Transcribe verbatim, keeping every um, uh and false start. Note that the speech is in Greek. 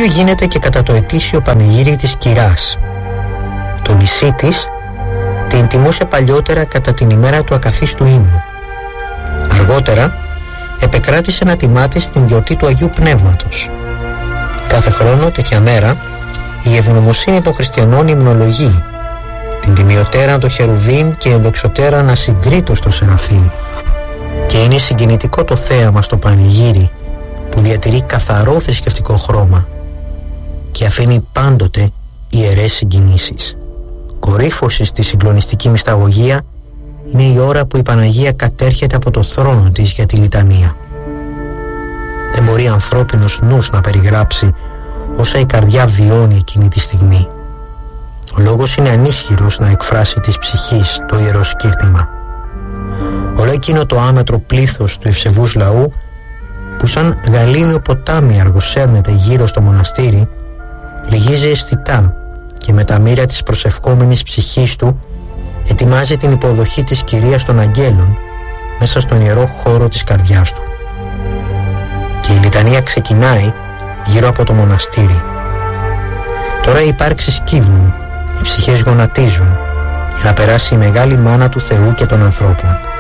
ίδιο γίνεται και κατά το ετήσιο πανηγύρι της κυράς. Το νησί της την τιμούσε παλιότερα κατά την ημέρα του ακαθίστου ύμνου. Αργότερα επεκράτησε να τιμά της την γιορτή του Αγίου Πνεύματος. Κάθε χρόνο τέτοια μέρα η ευγνωμοσύνη των χριστιανών υμνολογεί την τιμιωτέρα των Χερουβίμ και ενδοξωτέρα ασυγκρίτως των Σεραφείμ. Και είναι συγκινητικό το θέαμα στο πανηγύρι που διατηρεί καθαρό θρησκευτικό χρώμα και αφήνει πάντοτε ιερές συγκινήσεις. Κορύφωση στη συγκλονιστική μυσταγωγία είναι η ώρα που η Παναγία κατέρχεται από το θρόνο της για τη λιτανία. Δεν μπορεί ανθρώπινος νους να περιγράψει όσα η καρδιά βιώνει εκείνη τη στιγμή. Ο λόγος είναι ανίσχυρος να εκφράσει της ψυχής το ιερό σκύρτημα. Όλο εκείνο το άμετρο πλήθος του ευσεβούς λαού που σαν γαλήνιο ποτάμι αργοσέρνεται γύρω στο μοναστήρι λυγίζει αισθητά και με τα μοίρα της προσευχόμενης ψυχής του ετοιμάζει την υποδοχή της Κυρίας των Αγγέλων μέσα στον ιερό χώρο της καρδιάς του. Και η λιτανία ξεκινάει γύρω από το μοναστήρι. Τώρα οι υπάρξεις κύβουν, οι ψυχές γονατίζουν για να περάσει η μεγάλη μάνα του Θεού και των ανθρώπων.